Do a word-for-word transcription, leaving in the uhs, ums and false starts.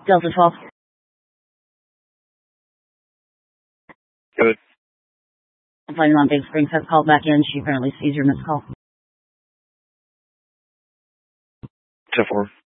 Delta twelve. Good. I'm finding on Big Springs has called back in. She apparently sees your missed call. ten four.